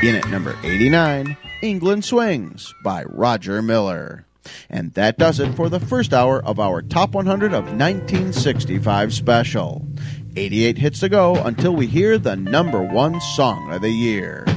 In at number 89, England Swings by Roger Miller. And that does it for the first hour of our Top 100 of 1965 special. 88 hits to go until we hear the number one song of the year.